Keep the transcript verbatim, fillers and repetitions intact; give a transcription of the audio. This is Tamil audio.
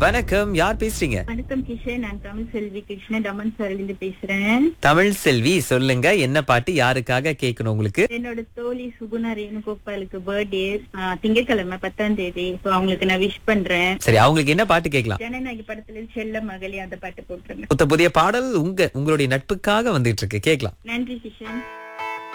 வணக்கம், யார் பேசுறீங்க? வணக்கம் கிஷன், நான் தமிழ் செல்வி கிருஷ்ணன் தமன் சார்லிருந்து பேசுறேன். தமிழ் செல்வி, சொல்லுங்க என்ன பாட்டு யாருக்காக கேட்கணும் உங்களுக்கு? என்னோட தோழி சுகுணா ரேணுகோபாலுக்கு பர்த்டே திங்கட்கிழமை பத்தாம் தேதி. இப்போ அவங்களுக்கு நான் விஷ் பண்றேன். சரி, அவங்களுக்கு என்ன பாட்டு கேட்கலாம்? ஜனநாயகி படத்துல இருந்து செல்ல மகளி அந்த பாட்டு போட்டுருங்க. புத்த புதிய பாடல் உங்க உங்களுடைய நட்புக்காக வந்துட்டு இருக்கு, கேட்கலாம். நன்றி கிஷன்.